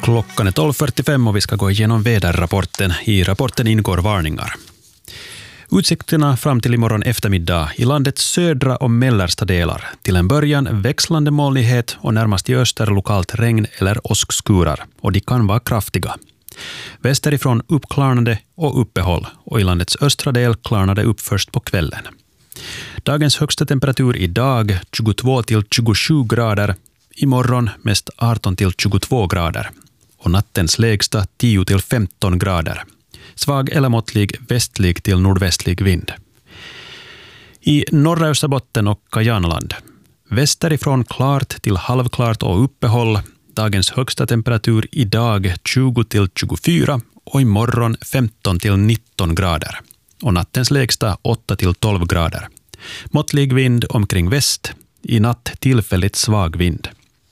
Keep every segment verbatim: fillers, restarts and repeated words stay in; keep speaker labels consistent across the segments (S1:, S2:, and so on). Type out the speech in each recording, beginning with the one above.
S1: Klockan är tolv fyrtiofem och vi ska gå igenom väderrapporten. I rapporten ingår varningar. Utsikterna fram till imorgon eftermiddag i landets södra och mellersta delar. Till en början växlande molnighet och närmast i öster lokalt regn eller åskskurar. Och de kan vara kraftiga. Västerifrån uppklarnade och uppehåll. Och i landets östra del klarnade upp först på kvällen. Dagens högsta temperatur idag tjugotvå till tjugosju grader. Imorgon mest arton till tjugotvå grader. Och nattens lägsta tio till femton grader. Svag eller måttlig västlig till nordvästlig vind. I norra Österbotten och Kajanaland. Västerifrån klart till halvklart och uppehåll. Dagens högsta temperatur idag tjugo till tjugofyra och imorgon femton till nitton grader. Och nattens lägsta åtta till tolv grader. Måttlig vind omkring väst. I natt tillfälligt svag vind.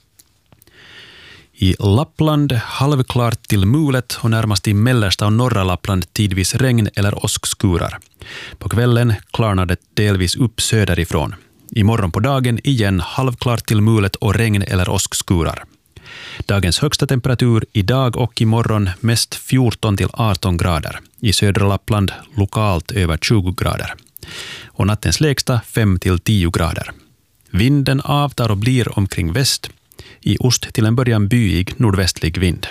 S1: I Lappland halvklart till mulet och närmast i mellersta och norra Lappland tidvis regn eller åskskurar. På kvällen klarnar det delvis upp söderifrån. Imorgon på dagen igen halvklart till mulet och regn eller åskskurar. Dagens högsta temperatur idag och imorgon mest fjorton till arton grader. I södra Lappland lokalt över tjugo grader. Och nattens lägsta fem till tio grader. Vinden avtar och blir omkring väst. I ost till en början byig nordvästlig vind.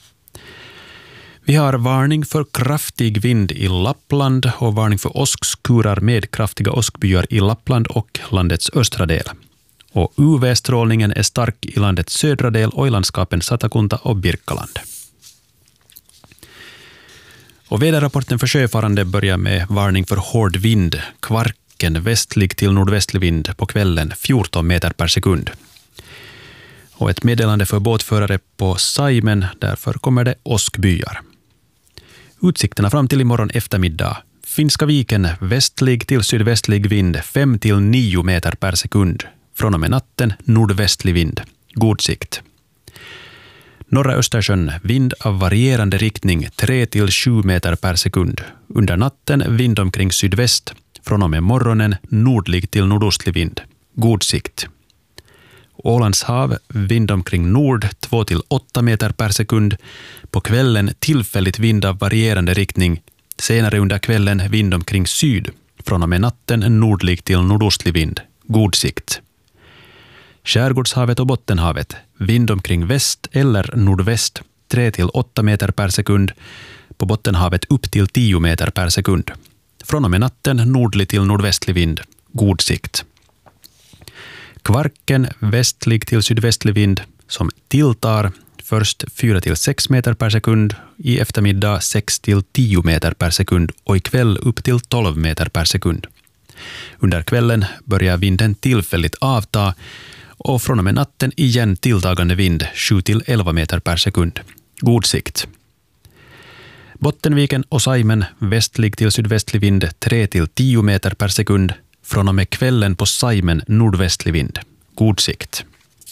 S1: Vi har varning för kraftig vind i Lappland och varning för åskskurar med kraftiga åskbyar i Lappland och landets östra del. Och U V-strålningen är stark i landets södra del och i landskapen Satakunta och Birkaland. Och väderrapporten för sjöfarande börjar med varning för hård vind. Kvarken västlig till nordvästlig vind på kvällen fjorton meter per sekund. Och ett meddelande för båtförare på Saimen, därför kommer det åskbyar. Utsikterna fram till imorgon eftermiddag. Finska viken västlig till sydvästlig vind fem till nio meter per sekund. Från och med natten nordvästlig vind. God sikt. Norra Östersjön vind av varierande riktning tre till sju meter per sekund. Under natten vind omkring sydväst. Från och med morgonen nordlig till nordostlig vind. God sikt. Ålands hav, vind omkring nord två till åtta meter per sekund. På kvällen tillfälligt vind av varierande riktning. Senare under kvällen vind omkring syd. Från och med natten nordlig till nordostlig vind. God sikt. Skärgårdshavet och Bottenhavet, vind omkring väst eller nordväst tre till åtta meter per sekund. På Bottenhavet upp till tio meter per sekund. Från och med natten nordlig till nordvästlig vind. God sikt. Kvarken västlig till sydvästlig vind som tilltar först fyra till sex meter per sekund, i eftermiddag sex till tio meter per sekund och ikväll upp till tolv meter per sekund. Under kvällen börjar vinden tillfälligt avta och från och med natten igen tilltagande vind sju till elva meter per sekund. God sikt. Bottenviken och Saimen västlig till sydvästlig vind tre till tio meter per sekund. Från och med kvällen på Saimen nordvästlig vind. God sikt.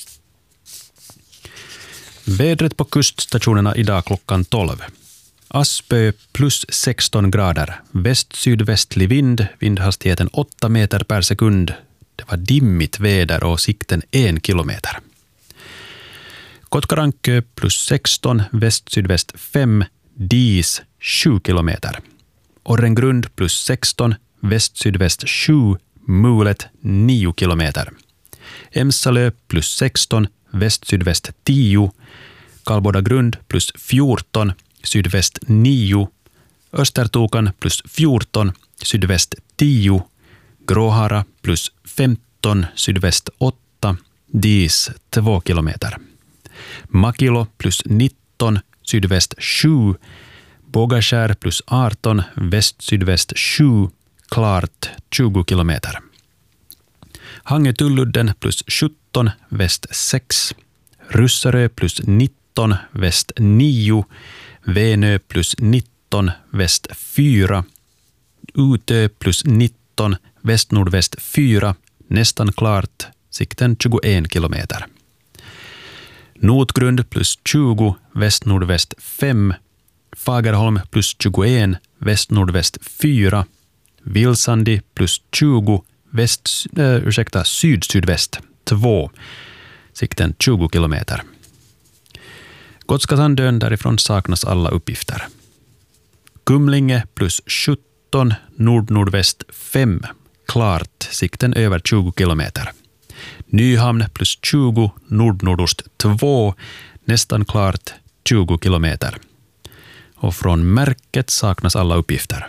S1: Vädret på kuststationerna idag klockan tolv. Aspö plus sexton grader. Väst-sydvästlig vind. Vindhastigheten åtta meter per sekund. Det var dimmigt väder och sikten en kilometer. Kotkarankö plus sexton. Väst-sydväst fem. Dis sju kilometer. Orrengrund plus sexton. Väst-sydväst sju, mulet nio kilometer. Emsalö plus sexton, väst-sydväst tio. Kalboda grund plus fjorton, sydväst nio. Östertokan plus fjorton, sydväst tio. Gråhara plus femton, sydväst åtta. Dis två kilometer. Makilo plus nitton, sydväst sju. Bågaskär plus arton, väst-sydväst sju. Klart tjugo kilometer. Hangetulludden plus sjutton, väst sex. Russarö plus nitton, väst nio. Venö plus nitton, väst fyra. Utö plus nitton, väst-nordväst fyra. Nästan klart, sikten tjugoen kilometer. Notgrund plus tjugo, väst-nordväst fem. Fagerholm plus tjugoen, väst-nordväst fyra. Vilsandi plus tjugo, väst, äh, ursäkta, syd-sydväst två. Sikten tjugo kilometer. Gotska Sandön, därifrån saknas alla uppgifter. Kumlinge plus sjutton, nord-nordväst fem, klart, sikten över tjugo kilometer. Nyhamn plus tjugo, nord-nordost två, nästan klart, tjugo kilometer. Och från märket saknas alla uppgifter.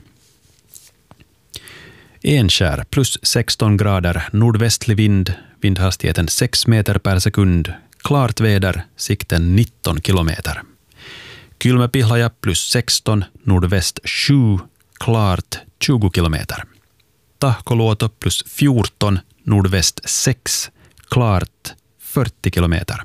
S1: Enskär plus sexton grader, nordvästlig vind, vindhastigheten sex meter per sekund, klart väder, sikten nitton kilometer. Kylmäpihlaja plus sexton, nordväst sju, klart tjugo kilometer. Tahkoluoto plus fjorton, nordväst sex, klart fyrtio kilometer.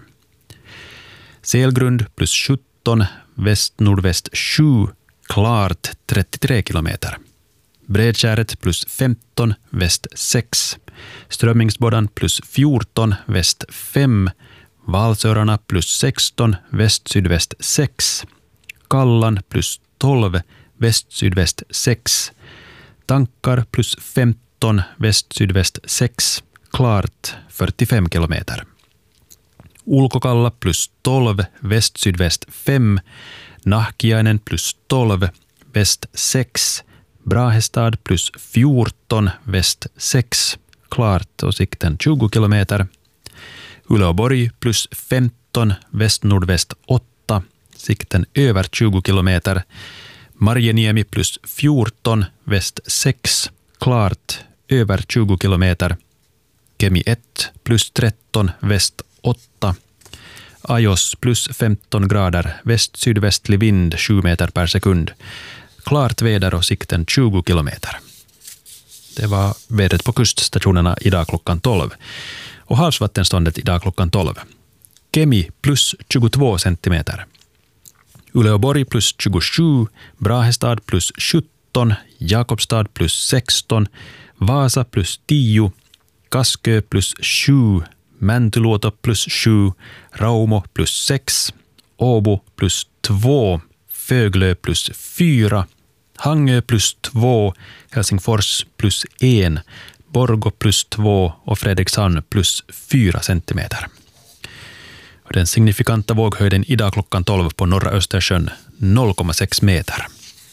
S1: Selgrund plus sjutton, väst-nordväst sju, klart trettiotre kilometer. Bredkäret plus femton, väst sex. Strömmingsboddan plus fjorton, väst fem. Valsörarna plus sexton, väst-sydväst sex. Kallan plus tolv, väst-sydväst sex. Tankar plus femton, väst-sydväst sex. Klart fyrtiofem kilometer. Ulkokalla plus tolv, väst-sydväst fem. Nahkiainen plus tolv, väst sex. Brahestad plus fjorton, väst sex. Klart och sikten tjugo kilometer. Uleåborg plus femton, väst-nordväst åtta. Sikten över tjugo kilometer. Marjeniemi plus fjorton, väst sex. Klart över tjugo kilometer. Kemi ett plus tretton, väst åtta. Ajos plus femton grader, väst-sydvästlig vind sju meter per sekund. Klart väder och sikten tjugo kilometer. Det var vädret på kuststationerna idag klockan tolv. Och havsvattenståndet idag klockan tolv. Kemi plus tjugotvå centimeter. Uleåborg plus tjugosju, Brahestad plus sjutton, Jakobstad plus sexton, Vasa plus tio, Kaskö plus sju, Mäntyluoto plus sju, Raumo plus sex, Åbo plus två, Föglö plus fyra, Hangö plus två, Helsingfors plus en, Borgå plus två och Fredrikshamn plus fyra centimeter. Och den signifikanta våghöjden idag klockan tolv på norra Östersjön noll komma sex meter.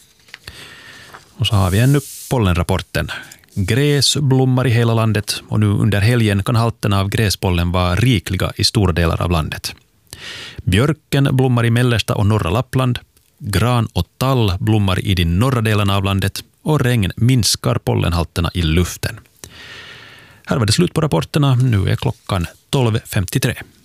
S1: Och så har vi ännu pollenrapporten. Gräs blommar i hela landet och nu under helgen kan halterna av gräspollen vara rikliga i stora delar av landet. Björken blommar i mellersta och norra Lappland, gran och tall blommar i de norra delarna av landet och regn minskar pollenhalterna i luften. Här var det slut på rapporterna, nu är klockan tolv femtiotre.